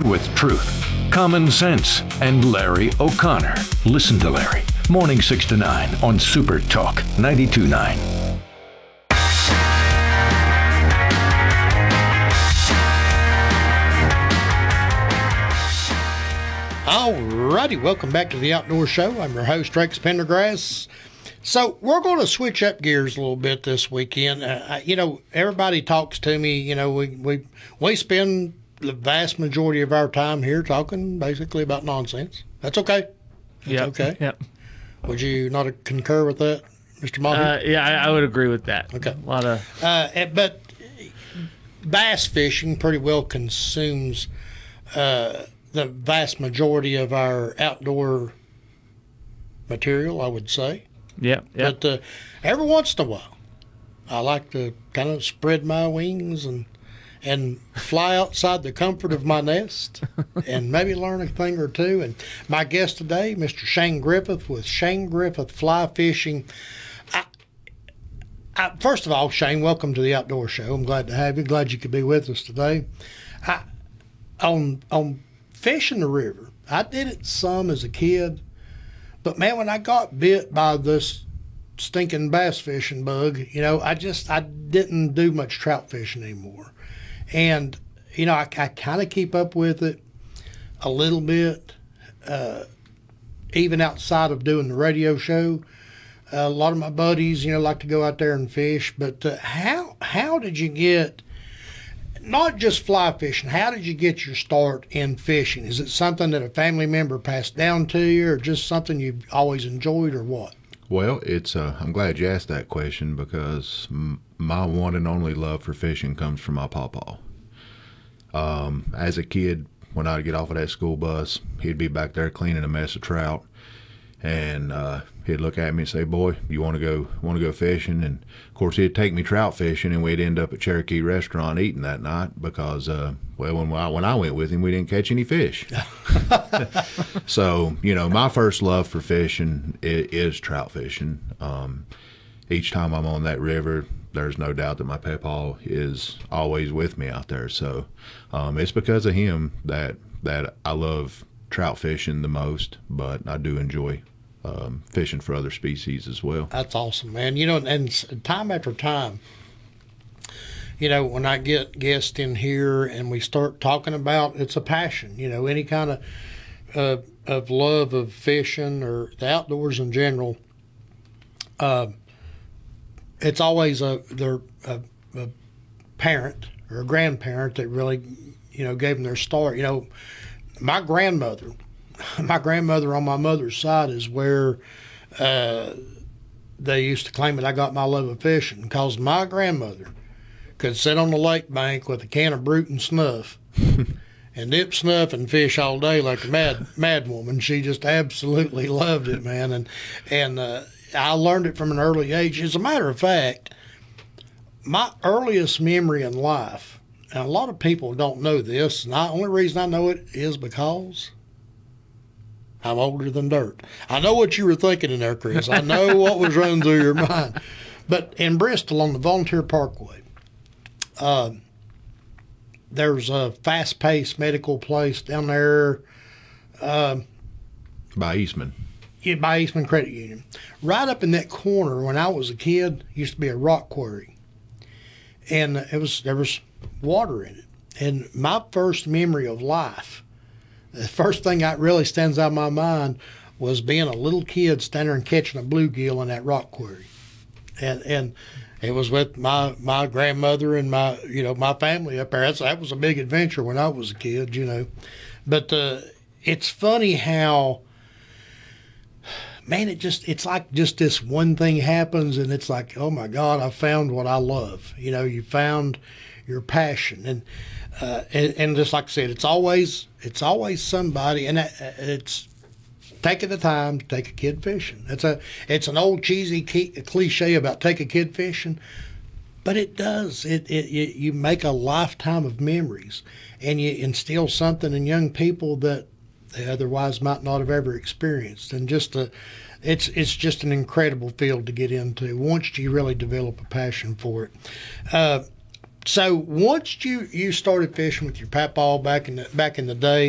with truth, common sense, and Larry O'Connor. Listen to Larry. Morning 6 to 9 on Super Talk 92.9. All righty, welcome back to the Outdoor Show. I'm your host, Rex Pendergrass. So we're going to switch up gears a little bit this weekend. Everybody talks to me. We spend the vast majority of our time here talking basically about nonsense. That's okay. That's okay. Yep. Would you not concur with that, Mr. Monty? Yeah, I would agree with that. Okay. A lot of. But bass fishing pretty well consumes the vast majority of our outdoor material, I would say. Yeah. But every once in a while, I like to kind of spread my wings and fly outside the comfort of my nest and maybe learn a thing or two. And my guest today, Mr. Shane Griffith with Shane Griffith Fly Fishing. First of all, Shane, welcome to the Outdoor Show. I'm glad to have you. Glad you could be with us today. On fishing the river, I did it some as a kid. But, man, when I got bit by this stinking bass fishing bug, I didn't do much trout fishing anymore. And, I kind of keep up with it a little bit, even outside of doing the radio show. A lot of my buddies, like to go out there and fish. But how did you get, not just fly fishing, how did you get your start in fishing? Is it something that a family member passed down to you, or just something you've always enjoyed, or what? Well, I'm glad you asked that question, because my one and only love for fishing comes from my pawpaw. As a kid, when I'd get off of that school bus, he'd be back there cleaning a mess of trout, and he'd look at me and say, "Boy, you want to go fishing?" And of course, he'd take me trout fishing, and we'd end up at Cherokee Restaurant eating that night because, when I went with him, we didn't catch any fish. So, my first love for fishing is trout fishing. Each time I'm on that river, there's no doubt that my pawpaw is always with me out there. So, it's because of him that I love trout fishing the most, but I do enjoy fishing for other species as well. That's awesome, man. And time after time, when I get guests in here and we start talking about, it's a passion, any kind of love of fishing or the outdoors in general. It's always a parent or a grandparent that really, gave them their start. My grandmother on my mother's side is where they used to claim that I got my love of fishing, because my grandmother could sit on the lake bank with a can of Brute and Snuff and dip snuff and fish all day like a mad woman. She just absolutely loved it, man. And I learned it from an early age. As a matter of fact, my earliest memory in life, and a lot of people don't know this, and the only reason I know it is because I'm older than dirt. I know what you were thinking in there, Chris. I know what was running through your mind. But in Bristol on the Volunteer Parkway, there's a fast-paced medical place down there. By Eastman. Yeah, by Eastman Credit Union. Right up in that corner, when I was a kid, used to be a rock quarry. And there was water in it. And my first memory of life, the first thing that really stands out in my mind, was being a little kid standing there and catching a bluegill in that rock quarry. And it was with my grandmother and my family up there. That was a big adventure when I was a kid, But it's funny how, man, it's like just this one thing happens and it's like, oh my God, I found what I love. You found your passion. And just like I said, it's always somebody, and it's taking the time to take a kid fishing. It's an old cheesy cliche about take a kid fishing, but it does. You make a lifetime of memories, and you instill something in young people that they otherwise might not have ever experienced. And it's just an incredible field to get into once you really develop a passion for it. So once you started fishing with your papaw back in the day,